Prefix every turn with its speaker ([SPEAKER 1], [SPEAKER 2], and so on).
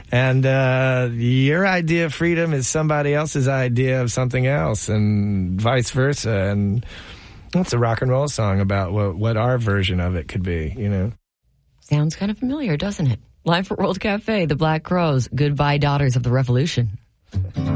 [SPEAKER 1] And your idea of freedom is somebody else's idea of something else, and vice versa. And it's a rock and roll song about what our version of it could be, you know.
[SPEAKER 2] Sounds kind of familiar, doesn't it? Live for World Cafe, the Black Crowes, Goodbye Daughters of the Revolution.